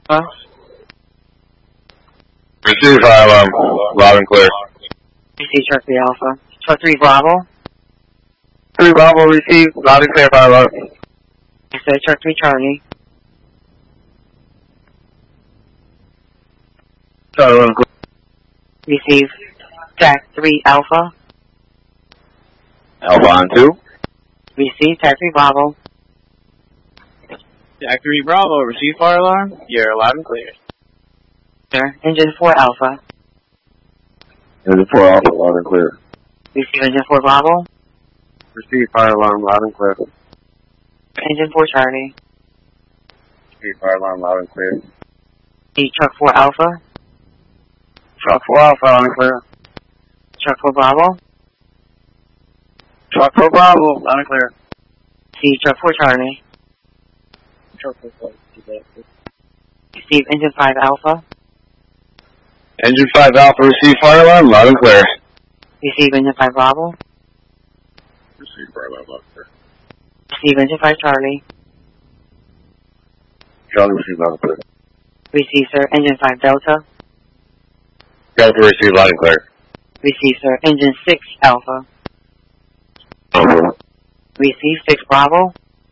Receive fire alarm, loud and clear. Receive Truck 3 Alpha. Truck 3 Bravo. 3 Bravo, receive, loud and clear fire alarm. Say Truck 3 Charlie. Charlie, loud and clear. Receive TAC 3 Alpha. Alpha on 2. Receive TAC 3 Bravo. TAC 3 Bravo, receive fire alarm. You're loud and clear. Sir, Engine 4 Alpha. Engine 4 Alpha, loud and clear. Receive Engine 4 Bravo. Receive fire alarm, loud and clear. Engine 4 Charlie. Receive fire alarm, loud and clear. Receive Truck 4 Alpha. Truck 4 Alpha, loud and clear. Truck 4 Bravo. Truck 4 Bravo, loud and clear. Receive Truck 4 Charlie. Truck 4 Receive Engine 5 Alpha. Engine 5 Alpha, receive fire alarm, loud and clear. Receive Engine 5 Bravo. Receive fire alarm, loud and clear. Receive Engine 5 Charlie. Charlie, receive loud and clear. Receive, sir, Engine 5 Delta. Delta, receive loud and clear. Receive, sir, Engine 6 Alpha. Alpha. Receive 6 Bravo.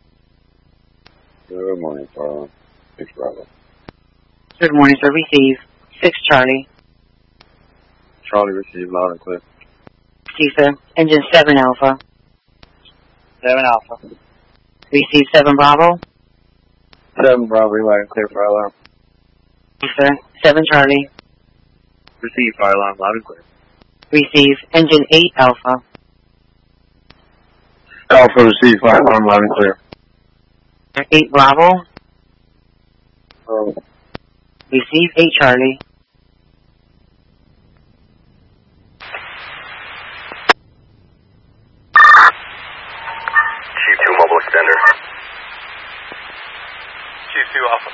Good morning, fire alarm. 6 Bravo. Good morning, sir. Receive 6 Charlie. Charlie, receive loud and clear. Receive, sir, Engine 7 Alpha. 7 Alpha. Receive 7 Bravo. 7 Bravo, loud and clear, fire alarm. Receive, sir, 7 Charlie. Receive fire alarm, loud and clear. Receive Engine 8 Alpha. Alpha, receive fire alarm, loud and clear. 8 Bravo. Oh. Receive 8 Charlie. Chief 2 mobile extender. Chief 2 Alpha.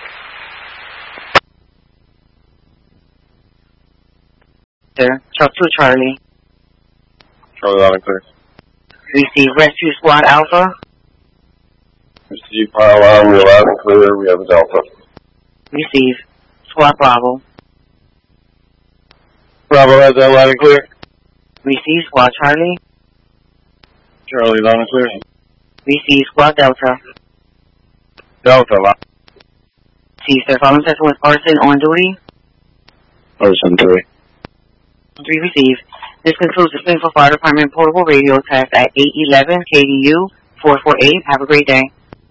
Sir, Truck 2 Charlie. Charlie, loud and clear. Receive Rescue Squad Alpha. Receive fire alarm, we're loud and clear, we have a Delta. Receive Squad Bravo. Bravo, has that loud and clear. Receive Squad Charlie. Charlie, loud and clear. Receive Squad Delta. Delta, loud. Receive, sir, following session with Arson on duty. Arson 3. 3 receive. This concludes the Springfield Fire Department portable radio test at 811 KDU 448. Have a great day.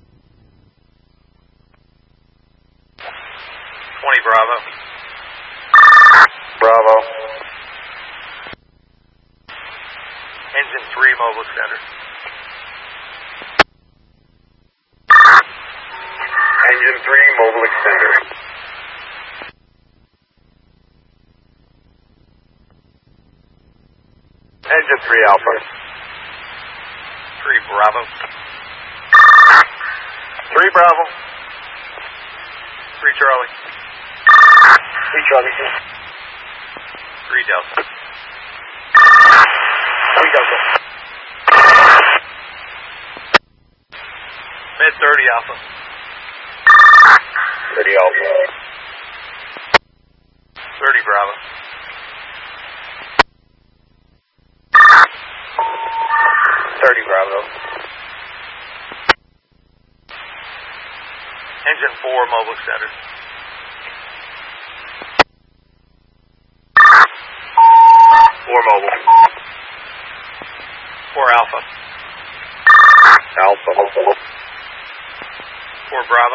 20 Bravo. Bravo. Engine 3 mobile extender. Engine 3 mobile extender. Engine 3 Alpha. 3 Bravo. 3 Bravo. 3 Charlie. 3 Charlie. 3 Delta. 3 Delta. Mid 30 Alpha. 30 Alpha. 30 Bravo. 30 Bravo. Engine 4 mobile extender. 4 mobile. 4 Alpha. Alpha. 4 Bravo.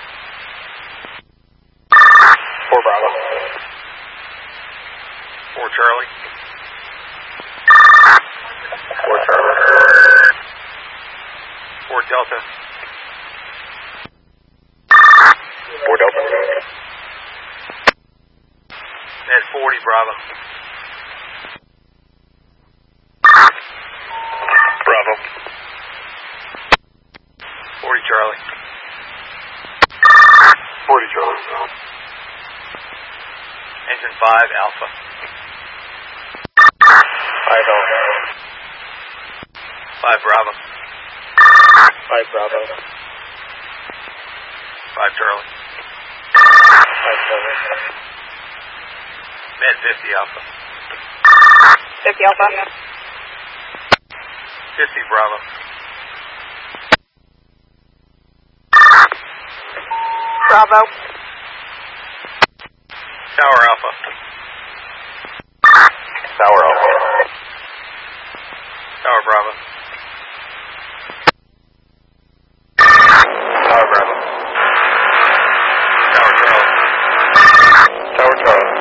4 Bravo. 4 Charlie. 4 Charlie. 4 Delta. 4 Delta. At 40 Bravo. Bravo. 40 Charlie. 40 Charlie. Engine 5 Alpha. 5 Alpha. 5 Bravo. 5 Bravo. 5 Charlie. Med 50 Alpha. 50 Alpha. 50 Bravo. Bravo. Tower Alpha. Tower Alpha. Tower Bravo. Tower Bravo. Tower Charlie. Tower Charlie.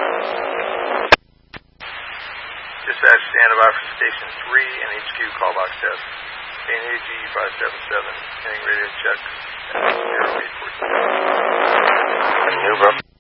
Dispatch standby for Station 3 and HQ call box test. KNAG 577. Ending radio check. 0814. New, bro.